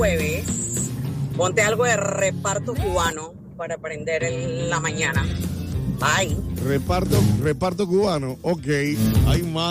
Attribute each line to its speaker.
Speaker 1: jueves. Ponte algo de reparto cubano para aprender en la mañana. Bye.
Speaker 2: Reparto cubano. Ok. Hay más.